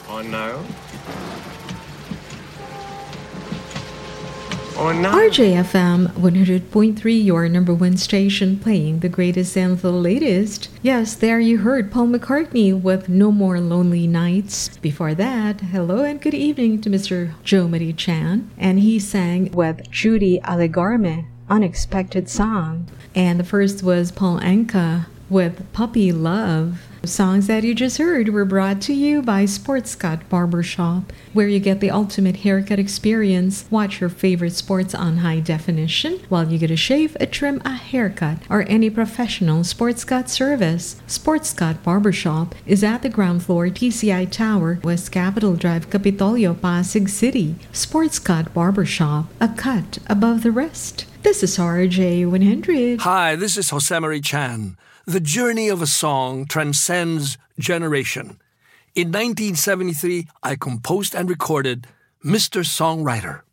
Oh no. Oh no. RJFM 100.3, your number one station, playing the greatest and the latest. Yes, there you heard Paul McCartney with No More Lonely Nights. Before that, hello and good evening to Mr. Joe Marie Chan, and he sang with Judy Allegarme, Unexpected Song. And the first was Paul Anka with Puppy Love. Songs that you just heard were brought to you by Sports Cut Barbershop, where you get the ultimate haircut experience. Watch your favorite sports on high definition while you get a shave, a trim, a haircut, or any professional sports cut service. Sports Cut Barbershop is at the ground floor TCI Tower, West Capitol Drive, Capitolio, Pasig City. Sports Cut Barbershop, a cut above the rest. This is RJ100. Hi, this is Josemarie Chan. The journey of a song transcends generation. In 1973, I composed and recorded Mr. Songwriter.